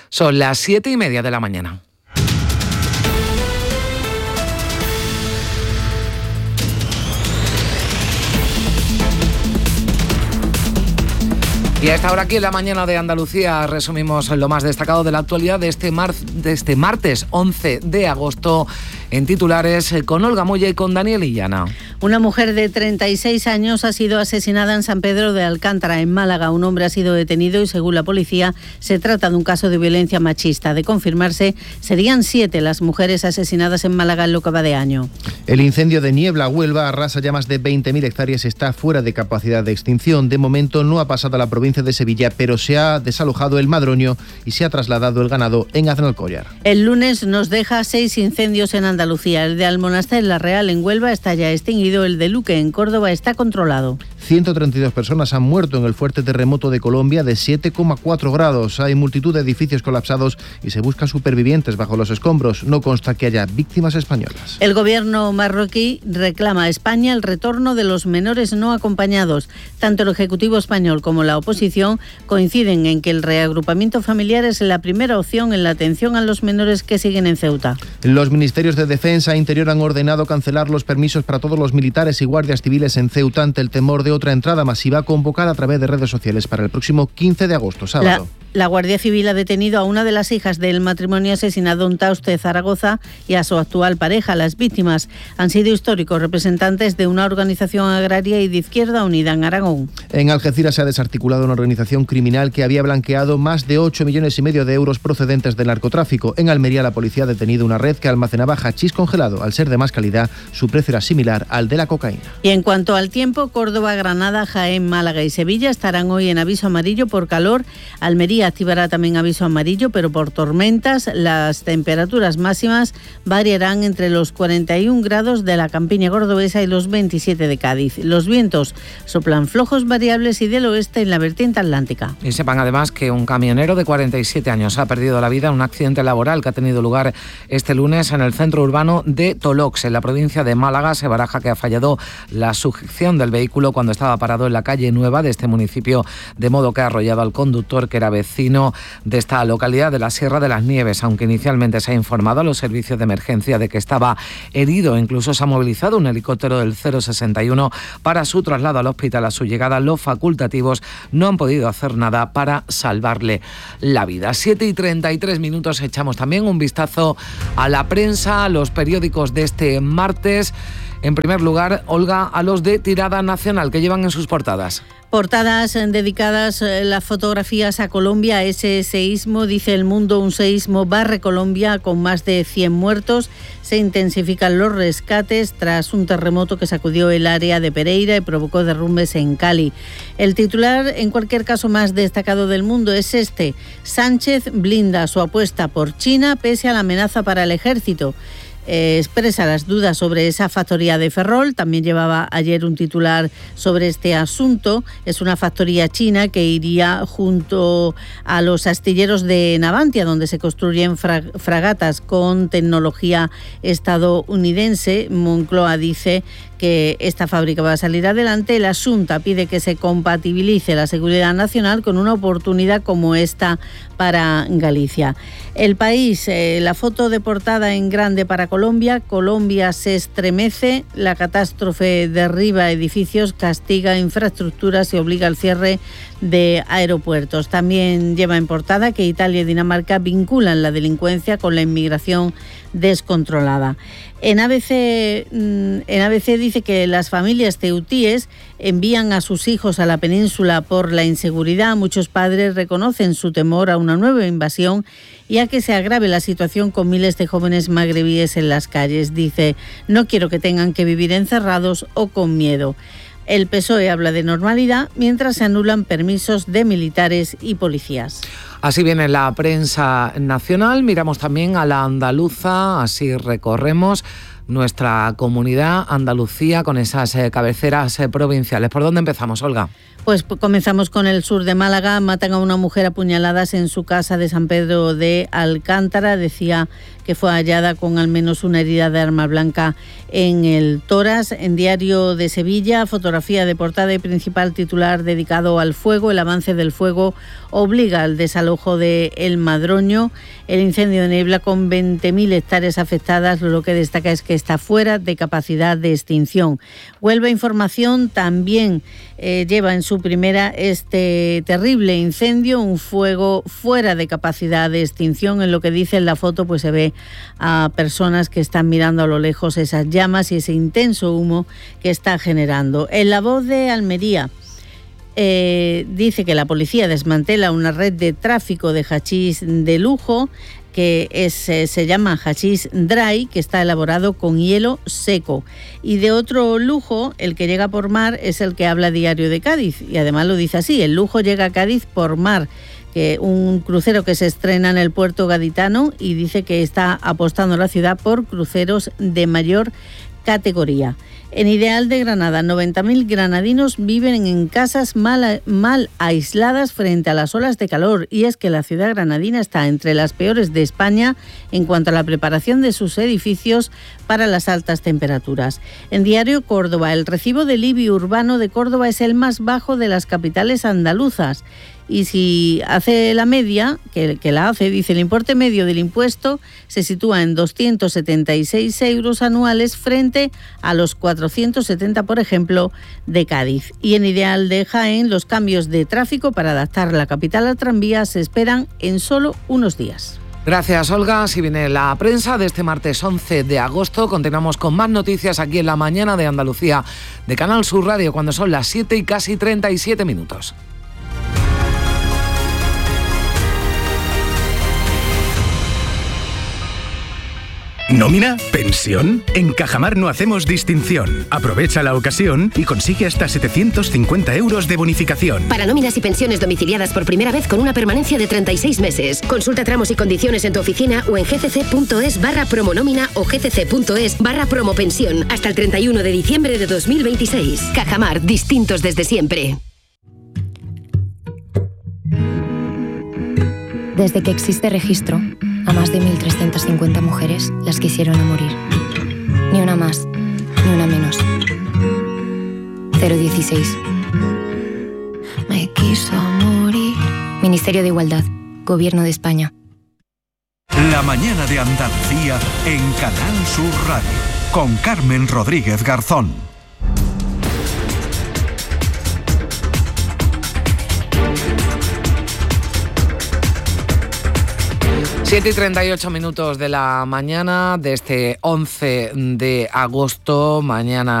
Son las 7:30 de la mañana. Y a esta hora aquí en la mañana de Andalucía resumimos lo más destacado de la actualidad de este martes 11 de agosto en titulares con Olga Moya y con Daniel Illana. Una mujer de 36 años ha sido asesinada en San Pedro de Alcántara, en Málaga. Un hombre ha sido detenido y, según la policía, se trata de un caso de violencia machista. De confirmarse, serían 7 las mujeres asesinadas en Málaga en lo que va de año. El incendio de Niebla, Huelva, arrasa ya más de 20.000 hectáreas, está fuera de capacidad de extinción. De momento no ha pasado a la provincia de Sevilla, pero se ha desalojado el Madroño y se ha trasladado el ganado en Aznalcóllar. El lunes nos deja 6 incendios en Andalucía. El de Almonaster, La Real, en Huelva, está ya extinguido. El de Luque, en Córdoba, está controlado. 132 personas han muerto en el fuerte terremoto de Colombia de 7,4 grados. Hay multitud de edificios colapsados y se buscan supervivientes bajo los escombros. No consta que haya víctimas españolas. El gobierno marroquí reclama a España el retorno de los menores no acompañados. Tanto el Ejecutivo español como la oposición coinciden en que el reagrupamiento familiar es la primera opción en la atención a los menores que siguen en Ceuta. Los ministerios de Defensa e Interior han ordenado cancelar los permisos para todos los militares y guardias civiles en Ceuta ante el temor de otra entrada masiva convocada a través de redes sociales para el próximo 15 de agosto, sábado. La Guardia Civil ha detenido a una de las hijas del matrimonio asesinado en Tauste, Zaragoza, y a su actual pareja. Las víctimas han sido históricos representantes de una organización agraria y de Izquierda Unida en Aragón. En Algeciras se ha desarticulado una organización criminal que había blanqueado más de 8,5 millones de euros procedentes del narcotráfico. En Almería, la policía ha detenido una red que almacenaba hachís congelado. Al ser de más calidad, su precio era similar al de la cocaína. Y en cuanto al tiempo, Córdoba, Granada, Jaén, Málaga y Sevilla estarán hoy en aviso amarillo por calor. Almería activará también aviso amarillo, pero por tormentas. Las temperaturas máximas variarán entre los 41 grados de la campiña cordobesa y los 27 de Cádiz. Los vientos soplan flojos variables y del oeste en la vertiente atlántica. Y sepan además que un camionero de 47 años ha perdido la vida en un accidente laboral que ha tenido lugar este lunes en el centro urbano de Tolox, en la provincia de Málaga. Se baraja que ha fallado la sujeción del vehículo cuando estaba parado en la calle Nueva de este municipio, de modo que ha arrollado al conductor, que era vecino de esta localidad de la Sierra de las Nieves. Aunque inicialmente se ha informado a los servicios de emergencia de que estaba herido, incluso se ha movilizado un helicóptero del 061 para su traslado al hospital. A su llegada, los facultativos no han podido hacer nada para salvarle la vida. 7:33, echamos también un vistazo a la prensa, a los periódicos de este martes. En primer lugar, Olga, a los de tirada nacional, que llevan en sus portadas. Portadas dedicadas las fotografías a Colombia, a ese seísmo. Dice El Mundo: un seísmo barre Colombia con más de 100 muertos. Se intensifican los rescates tras un terremoto que sacudió el área de Pereira y provocó derrumbes en Cali. El titular, en cualquier caso, más destacado del Mundo es este: Sánchez blinda su apuesta por China pese a la amenaza para el ejército. Expresa las dudas sobre esa factoría de Ferrol. También llevaba ayer un titular sobre este asunto. Es una factoría china que iría junto a los astilleros de Navantia, donde se construyen fragatas con tecnología estadounidense. Moncloa dice que esta fábrica va a salir adelante. La Xunta pide que se compatibilice la seguridad nacional con una oportunidad como esta para Galicia. El País, la foto de portada en grande para Colombia. Colombia se estremece, la catástrofe derriba edificios, castiga infraestructuras y obliga al cierre de aeropuertos. También lleva en portada que Italia y Dinamarca vinculan la delincuencia con la inmigración descontrolada. En ABC dice que las familias ceutíes envían a sus hijos a la península por la inseguridad. Muchos padres reconocen su temor a una nueva invasión y a que se agrave la situación con miles de jóvenes magrebíes en las calles. Dice: no quiero que tengan que vivir encerrados o con miedo. El PSOE habla de normalidad mientras se anulan permisos de militares y policías. Así viene la prensa nacional. Miramos también a la andaluza, así recorremos nuestra comunidad, Andalucía, con esas cabeceras provinciales. ¿Por dónde empezamos, Olga? Pues comenzamos con el sur de Málaga. Matan a una mujer a puñaladas en su casa de San Pedro de Alcántara. Decía que fue hallada con al menos una herida de arma blanca en el tórax. En Diario de Sevilla, fotografía de portada y principal titular dedicado al fuego. El avance del fuego obliga al desalojo de El Madroño. El incendio de Niebla, con 20.000 hectáreas afectadas, lo que destaca es que está fuera de capacidad de extinción. Huelva Información también lleva en su primera este terrible incendio, un fuego fuera de capacidad de extinción. En lo que dice en la foto, pues se ve a personas que están mirando a lo lejos esas llamas y ese intenso humo que está generando. En La Voz de Almería, dice que la policía desmantela una red de tráfico de hachís de lujo que se llama hachís dry, que está elaborado con hielo seco. Y de otro lujo, el que llega por mar, es el que habla Diario de Cádiz, y además lo dice así: el lujo llega a Cádiz por mar, que un crucero que se estrena en el puerto gaditano, y dice que está apostando la ciudad por cruceros de mayor categoría. En Ideal de Granada, 90.000 granadinos viven en casas mal aisladas frente a las olas de calor, y es que la ciudad granadina está entre las peores de España en cuanto a la preparación de sus edificios para las altas temperaturas. En Diario Córdoba, el recibo del IBI urbano de Córdoba es el más bajo de las capitales andaluzas. Y si hace la media, que la hace, dice, el importe medio del impuesto se sitúa en 276 euros anuales frente a los 470, por ejemplo, de Cádiz. Y en Ideal de Jaén, los cambios de tráfico para adaptar la capital al tranvía se esperan en solo unos días. Gracias, Olga. Así viene la prensa de este martes 11 de agosto. Continuamos con más noticias aquí en La Mañana de Andalucía de Canal Sur Radio, cuando son las 7 y casi 37 minutos. ¿Nómina? ¿Pensión? En Cajamar no hacemos distinción. Aprovecha la ocasión y consigue hasta 750 euros de bonificación. Para nóminas y pensiones domiciliadas por primera vez con una permanencia de 36 meses. Consulta tramos y condiciones en tu oficina o en gcc.es/promonómina o gcc.es/promopensión hasta el 31 de diciembre de 2026. Cajamar, distintos desde siempre. Desde que existe registro, a más de 1.350 mujeres las quisieron a morir. Ni una más, ni una menos. 016. Me quiso morir. Ministerio de Igualdad, Gobierno de España. La Mañana de Andalucía en Canal Sur Radio, con Carmen Rodríguez Garzón. 7 y 38 minutos de la mañana de este 11 de agosto, mañana